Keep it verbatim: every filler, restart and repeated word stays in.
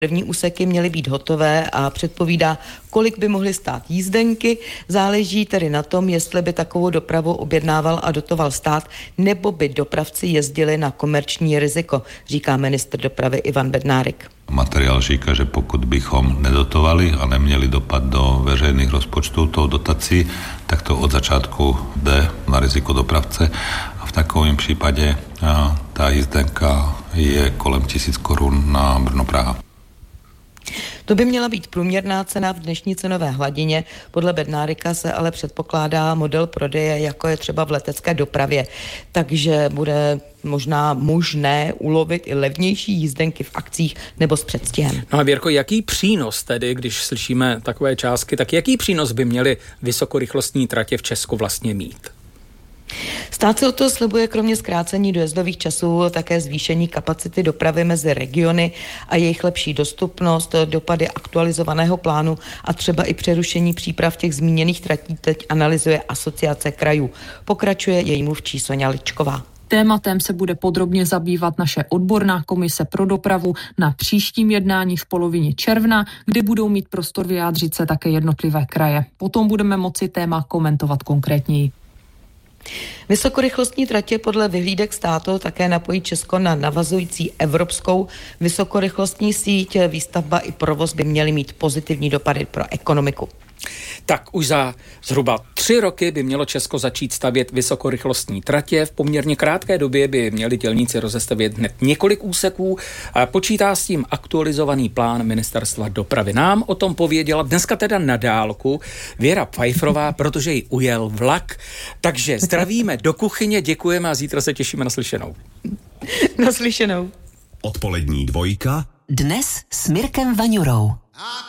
První úseky měly být hotové a předpovídá, kolik by mohly stát jízdenky. Záleží tedy na tom, jestli by takovou dopravu objednával a dotoval stát, nebo by dopravci jezdili na komerční riziko, říká ministr dopravy Ivan Bednárik. Materiál říká, že pokud bychom nedotovali a neměli dopad do veřejných rozpočtů tou dotací, tak to od začátku jde na riziko dopravce a v takovém případě ta jízdenka je kolem tisíc korun na Brno-Praha. To by měla být průměrná cena v dnešní cenové hladině. Podle Bednárika se ale předpokládá model prodeje, jako je třeba v letecké dopravě. Takže bude možná možné ulovit i levnější jízdenky v akcích nebo s předstihem. No a Věrko, jaký přínos tedy, když slyšíme takové částky, tak jaký přínos by měly vysokorychlostní tratě v Česku vlastně mít? Stát se o to slibuje kromě zkrácení dojezdových časů také zvýšení kapacity dopravy mezi regiony a jejich lepší dostupnost, dopady aktualizovaného plánu a třeba i přerušení příprav těch zmíněných tratí teď analyzuje Asociace krajů. Pokračuje její mluvčí Soňa Ličková. Tématem se bude podrobně zabývat naše odborná komise pro dopravu na příštím jednání v polovině června, kdy budou mít prostor vyjádřit se také jednotlivé kraje. Potom budeme moci téma komentovat konkrétněji. Vysokorychlostní tratě podle vyhlídek státu také napojí Česko na navazující evropskou vysokorychlostní síť. Výstavba i provoz by měly mít pozitivní dopady pro ekonomiku. Tak už za zhruba tři roky by mělo Česko začít stavět vysokorychlostní tratě. V poměrně krátké době by měli dělníci rozestavět hned několik úseků. A počítá s tím aktualizovaný plán Ministerstva dopravy. Nám o tom pověděla dneska teda na dálku Věra Pfeifferová, protože jí ujel vlak. Takže zdravíme do kuchyně, děkujeme a zítra se těšíme na slyšenou. Na slyšenou. Odpolední dvojka. Dnes s Mirkem Vaňurou.